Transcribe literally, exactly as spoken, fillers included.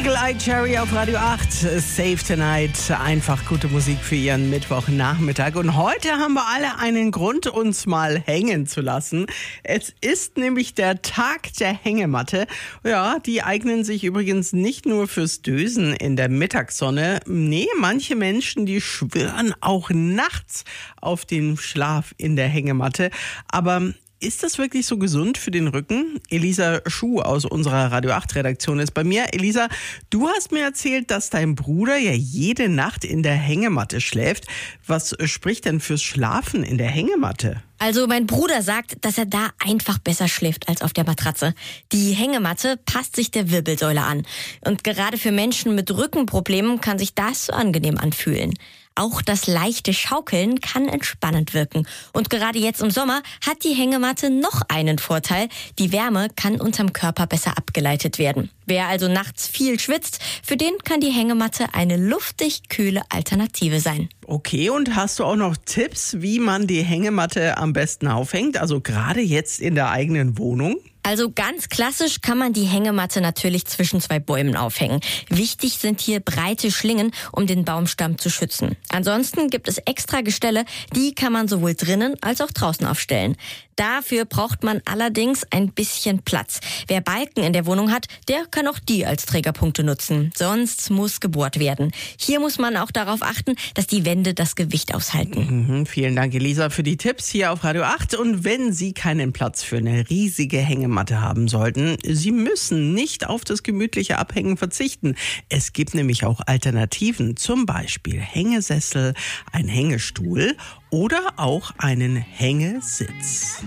Eagle Eye Cherry auf Radio acht. Save Tonight. Einfach gute Musik für Ihren Mittwochnachmittag. Und heute haben wir alle einen Grund, uns mal hängen zu lassen. Es ist nämlich der Tag der Hängematte. Ja, die eignen sich übrigens nicht nur fürs Dösen in der Mittagssonne. Nee, manche Menschen, die schwören auch nachts auf den Schlaf in der Hängematte. Aber ist das wirklich so gesund für den Rücken? Elisa Schuh aus unserer Radio acht Redaktion ist bei mir. Elisa, du hast mir erzählt, dass dein Bruder ja jede Nacht in der Hängematte schläft. Was spricht denn fürs Schlafen in der Hängematte? Also mein Bruder sagt, dass er da einfach besser schläft als auf der Matratze. Die Hängematte passt sich der Wirbelsäule an. Und gerade für Menschen mit Rückenproblemen kann sich das so angenehm anfühlen. Auch das leichte Schaukeln kann entspannend wirken. Und gerade jetzt im Sommer hat die Hängematte noch einen Vorteil. Die Wärme kann unterm Körper besser abgeleitet werden. Wer also nachts viel schwitzt, für den kann die Hängematte eine luftig kühle Alternative sein. Okay, und hast du auch noch Tipps, wie man die Hängematte am besten aufhängt? Also gerade jetzt in der eigenen Wohnung? Also ganz klassisch kann man die Hängematte natürlich zwischen zwei Bäumen aufhängen. Wichtig sind hier breite Schlingen, um den Baumstamm zu schützen. Ansonsten gibt es extra Gestelle, die kann man sowohl drinnen als auch draußen aufstellen. Dafür braucht man allerdings ein bisschen Platz. Wer Balken in der Wohnung hat, der kann auch die als Trägerpunkte nutzen. Sonst muss gebohrt werden. Hier muss man auch darauf achten, dass die Wände das Gewicht aushalten. Mhm, vielen Dank, Elisa, für die Tipps hier auf Radio acht. Und wenn Sie keinen Platz für eine riesige Hängematte haben sollten, Sie müssen nicht auf das gemütliche Abhängen verzichten. Es gibt nämlich auch Alternativen, zum Beispiel Hängesessel, ein Hängestuhl oder auch einen Hängesitz.